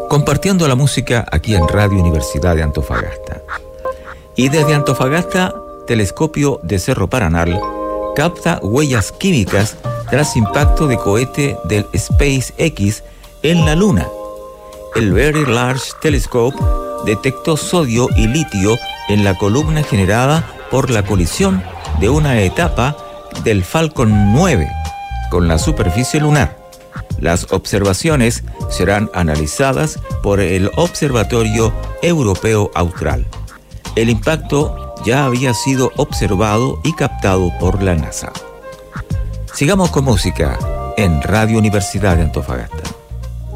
compartiendo la música aquí en Radio Universidad de Antofagasta. Y desde Antofagasta, telescopio de Cerro Paranal capta huellas químicas tras impacto de cohete del SpaceX en la Luna. El Very Large Telescope detectó sodio y litio en la columna generada por la colisión de una etapa del Falcon 9 con la superficie lunar. Las observaciones serán analizadas por el Observatorio Europeo Austral. El impacto ya había sido observado y captado por la NASA. Sigamos con música en Radio Universidad de Antofagasta.